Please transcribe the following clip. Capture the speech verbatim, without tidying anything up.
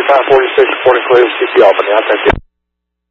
five forty-six, reporting clear to C P Albany. I'll take you.